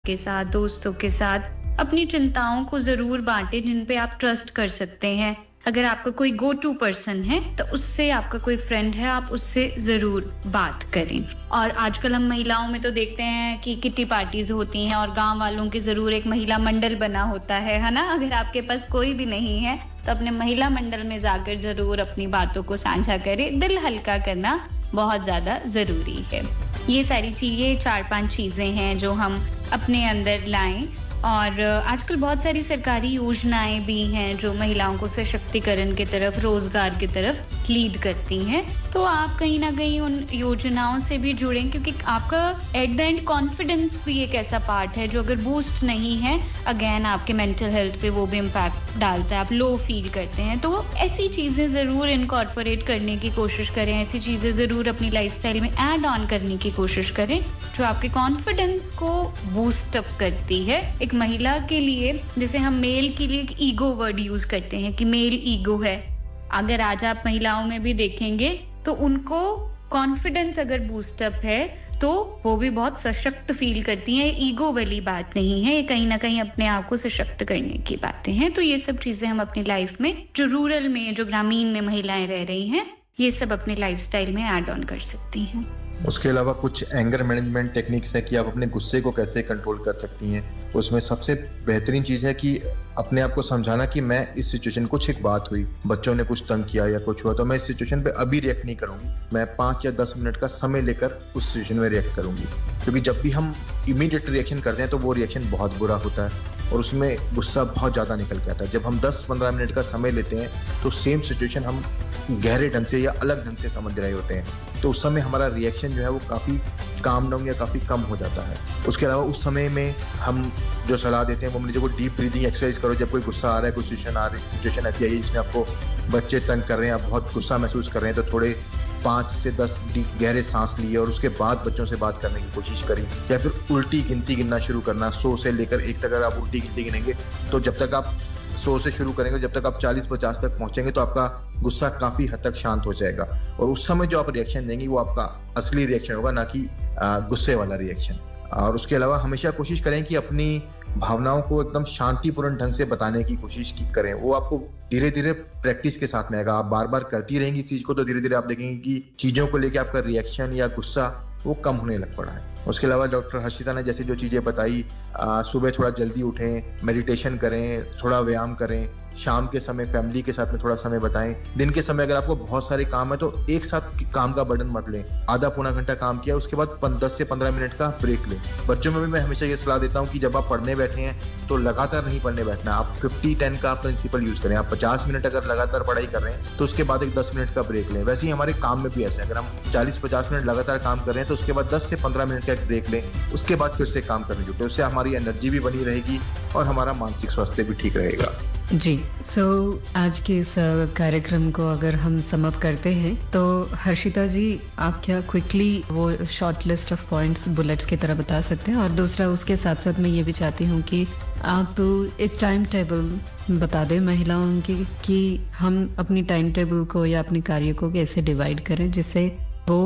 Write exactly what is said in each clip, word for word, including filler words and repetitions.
के साथ, दोस्तों के साथ अपनी चिंताओं को ज़रूर बाँटें जिन पे आप ट्रस्ट कर सकते हैं। अगर आपका कोई गो टू पर्सन है तो उससे, आपका कोई फ्रेंड है, आप उससे ज़रूर बात करें। और आजकल हम महिलाओं में तो देखते हैं कि किटी पार्टीज़ होती हैं और गाँव वालों के ज़रूर एक महिला मंडल बना होता है, है ना? अगर आपके पास कोई भी नहीं है तो अपने महिला मंडल में जाकर ज़रूर अपनी बातों को साझा करें। दिल हल्का करना बहुत ज़्यादा ज़रूरी है। ये सारी चीज़ें, चार पाँच चीज़ें हैं जो हम अपने अंदर लाएँ। और आजकल बहुत सारी सरकारी योजनाएं भी हैं जो महिलाओं को सशक्तिकरण की तरफ, रोजगार की तरफ लीड करती हैं। तो आप कहीं ना कहीं उन योजनाओं से भी जुड़ें, क्योंकि आपका एट द एंड कॉन्फिडेंस भी एक ऐसा पार्ट है जो अगर बूस्ट नहीं है, अगेन आपके मेंटल हेल्थ पे वो भी इम्पैक्ट डालता है। आप लो फील करते हैं, तो ऐसी चीज़ें ज़रूर इनकॉर्पोरेट करने की कोशिश करें। ऐसी चीज़ें ज़रूर अपनी लाइफस्टाइल में ऐड ऑन करने की कोशिश करें जो आपके कॉन्फिडेंस को बूस्ट अप करती है। एक महिला के लिए, जैसे हम मेल के लिए एक ईगो वर्ड यूज करते हैं कि मेल ईगो है, अगर आज आप महिलाओं में भी देखेंगे तो उनको कॉन्फिडेंस अगर बूस्ट अप है तो वो भी बहुत सशक्त फील करती हैं। ईगो वाली बात नहीं है, ये कहीं ना कहीं अपने आप को सशक्त करने की बातें हैं। तो ये सब चीजें हम अपनी लाइफ में, जो रूरल में, जो ग्रामीण में महिलाएं रह रही हैं, ये सब अपनी लाइफस्टाइल में ऐड ऑन कर सकती हैं। उसके अलावा कुछ एंगर मैनेजमेंट टेक्निक्स है कि आप अपने गुस्से को कैसे कंट्रोल कर सकती हैं। उसमें सबसे बेहतरीन चीज़ है कि अपने आप को समझाना कि मैं इस सिचुएशन, कुछ एक बात हुई, बच्चों ने कुछ तंग किया या कुछ हुआ, तो मैं इस सिचुएशन पे अभी रिएक्ट नहीं करूंगी, मैं पाँच या दस मिनट का समय लेकर उस सिचुएशन में रिएक्ट करूंगी। क्योंकि जब भी हम इमीडिएट रिएक्शन करते हैं तो वो रिएक्शन बहुत बुरा होता है और उसमें गुस्सा बहुत ज़्यादा निकल के आता है। जब हम दस पंद्रह मिनट का समय लेते हैं तो सेम सिचुएशन हम गहरे ढंग से या अलग ढंग से समझ रहे होते हैं, तो उस समय हमारा रिएक्शन जो है वो काफ़ी काम डाउन या काफ़ी कम हो जाता है। उसके अलावा उस समय में हम जो सलाह देते हैं वो मान लीजिए, डीप ब्रीदिंग एक्सरसाइज करो। जब कोई गुस्सा आ रहा है, कोई सिचुएशन आ रही सिचुएशन ऐसी आई है जिसमें आपको बच्चे तंग कर रहे हैं, आप बहुत गुस्सा महसूस कर रहे हैं, तो थोड़े पाँच से दस डीप गहरे सांस लिए और उसके बाद बच्चों से बात करने की कोशिश करी। या फिर उल्टी गिनती गिनना शुरू करना, सौ से लेकर एक तक अगर आप उल्टी गिनती गिनेंगे तो जब तक आप सौ से शुरू करेंगे, जब तक आप चालीस पचास तक पहुंचेंगे तो आपका गुस्सा काफी हद तक शांत हो जाएगा। और उस समय जो आप रिएक्शन देंगे वो आपका असली रिएक्शन होगा, ना कि गुस्से वाला रिएक्शन। और उसके अलावा हमेशा कोशिश करें कि अपनी भावनाओं को एकदम शांतिपूर्ण ढंग से बताने की कोशिश की करें। वो आपको धीरे धीरे प्रैक्टिस के साथ में आएगा। आप बार बार करती रहेंगी इस चीज को तो धीरे धीरे आप देखेंगे कि चीजों को लेकर आपका रिएक्शन या गुस्सा वो कम होने लग पड़ा है। उसके अलावा डॉक्टर हर्षिता ने जैसे जो चीज़ें बताई, सुबह थोड़ा जल्दी उठें, मेडिटेशन करें, थोड़ा व्यायाम करें, शाम के समय फैमिली के साथ में थोड़ा समय बताएं। दिन के समय अगर आपको बहुत सारे काम है तो एक साथ काम का बर्डन मत लें। आधा पौना घंटा काम किया, उसके बाद दस से पंद्रह मिनट का ब्रेक लें। बच्चों में भी मैं हमेशा ये सलाह देता हूँ कि जब आप पढ़ने बैठे हैं तो लगातार नहीं पढ़ने बैठना। आप फिफ्टी टेन का प्रिंसिपल यूज करें। आप पचास मिनट अगर लगातार पढ़ाई कर रहे हैं तो उसके बाद एक दस मिनट का ब्रेक लें। वैसे ही हमारे काम में भी ऐसा है, अगर हम चालीस पचास मिनट लगातार काम कर रहे हैं तो उसके बाद दस से पंद्रह मिनट का एक ब्रेक लें, उसके बाद फिर से काम करने जुटे। उससे हमारी एनर्जी भी बनी रहेगी और हमारा मानसिक स्वास्थ्य भी ठीक रहेगा। जी, सो so, आज के इस कार्यक्रम को अगर हम समअप करते हैं तो हर्षिता जी, आप क्या क्विकली वो short list of points bullets की तरह बता सकते हैं? और दूसरा, उसके साथ साथ मैं ये भी चाहती हूँ कि आप एक टाइम टेबल बता दें महिलाओं की कि हम अपनी टाइम टेबल को या अपने कार्य को कैसे डिवाइड करें जिससे वो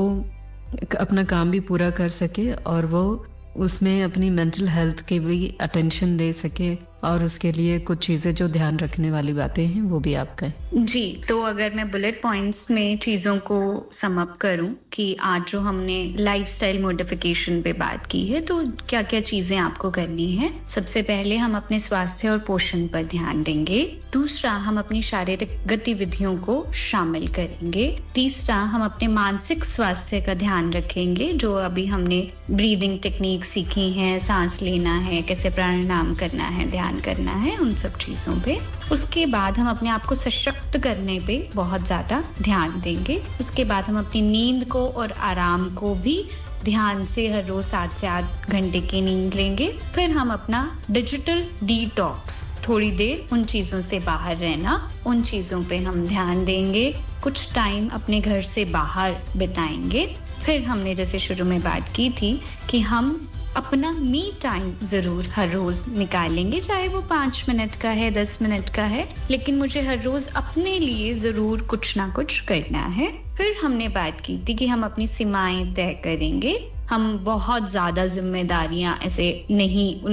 अपना काम भी पूरा कर सके और वो उसमें अपनी मेंटल हेल्थ के भी अटेंशन दे सके, और उसके लिए कुछ चीजें जो ध्यान रखने वाली बातें हैं वो भी आप कहें। जी, तो अगर मैं बुलेट पॉइंट्स में चीज़ों को समअप करूं कि आज जो हमने लाइफस्टाइल मॉडिफिकेशन पे बात की है तो क्या क्या चीज़ें आपको करनी है। सबसे पहले हम अपने स्वास्थ्य और पोषण पर ध्यान देंगे। दूसरा, हम अपनी शारीरिक गतिविधियों को शामिल करेंगे। तीसरा, हम अपने मानसिक स्वास्थ्य का ध्यान रखेंगे, जो अभी हमने ब्रीदिंग टेक्निक सीखी है, सांस लेना है, कैसे प्राणायाम करना है, ध्यान करना है, उन सब चीजों पे। उसके बाद हम अपने आप को सशक्त करने पे बहुत ज्यादा ध्यान देंगे। उसके बाद हम अपनी नींद को और आराम को भी ध्यान से हर रोज सात से आठ घंटे की नींद लेंगे। फिर हम अपना डिजिटल डिटॉक्स, थोड़ी देर उन चीजों से बाहर रहना, उन चीजों पे हम ध्यान देंगे। कुछ टाइम अपने घर से बाहर बिताएंगे। फिर हमने जैसे शुरू में बात की थी कि हम अपना मी टाइम जरूर हर रोज निकालेंगे, चाहे वो पाँच मिनट का है, दस मिनट का है, लेकिन मुझे हर रोज अपने लिए जरूर कुछ ना कुछ करना है। फिर हमने बात की थी कि हम अपनी सीमाएं तय करेंगे। हम बहुत ज्यादा जिम्मेदारियां ऐसे नहीं